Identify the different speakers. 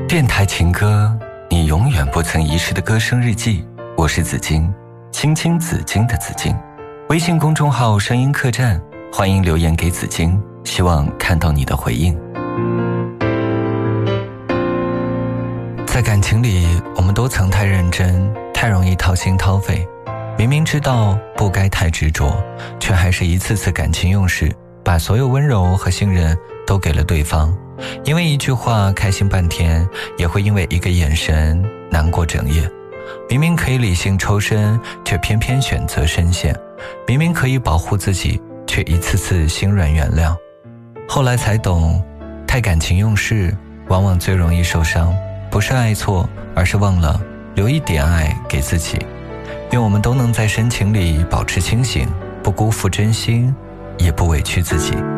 Speaker 1: 电台情歌，你永远不曾遗失的歌声日记。我是紫金，青青紫金的紫金。微信公众号声音客栈，欢迎留言给紫金，希望看到你的回应。在感情里，我们都曾太认真，太容易掏心掏肺，明明知道不该太执着，却还是一次次感情用事，把所有温柔和信任都给了对方。因为一句话开心半天，也会因为一个眼神难过整夜。明明可以理性抽身，却偏偏选择深陷。明明可以保护自己，却一次次心软原谅。后来才懂，太感情用事往往最容易受伤，不是爱错，而是忘了留一点爱给自己。愿我们都能在深情里保持清醒，不辜负真心，也不委屈自己。